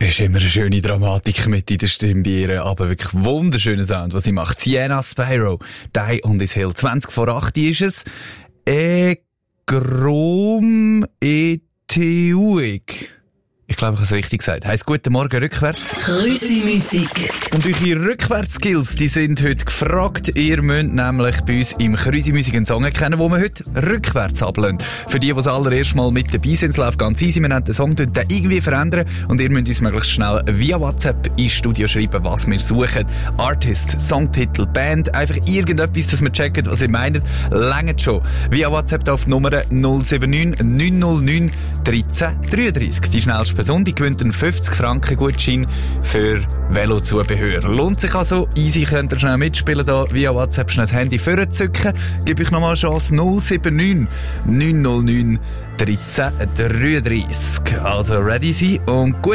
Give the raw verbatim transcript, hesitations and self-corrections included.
Ist immer eine schöne Dramatik mit in der Stimme bei ihr, aber wirklich wunderschöner Sound, was sie macht. Sienna Sparrow, Die on this Hill. zwanzig vor acht ist es. Egrom Eteuig. Ich glaube, ich habe es richtig gesagt. Heisst Guten Morgen rückwärts. Krüsi-Musik. Und eure Rückwärts-Skills, die sind heute gefragt. Ihr müsst nämlich bei uns im Krüsi-Musik einen Song erkennen, den wir heute rückwärts ablehnen. Für die, die das allererste Mal mit dabei sind, es läuft ganz easy. Wir haben den Song dort irgendwie verändern und ihr müsst uns möglichst schnell via WhatsApp ins Studio schreiben, was wir suchen. Artist, Songtitel, Band, einfach irgendetwas, dass wir checken, was ihr meint. Langt schon. Via WhatsApp auf die Nummer null sieben neun neun null neun eins drei drei drei. Die schnellste Person, die gewinnt einen fünfzig Franken Gutschein für Velozubehör. Lohnt sich also. Easy, könnt ihr schnell mitspielen da via WhatsApp, schnell das Handy vorzücken. Gebe ich nochmal eine Chance. null sieben neun neun null neun eins drei drei drei. Also ready sein und gut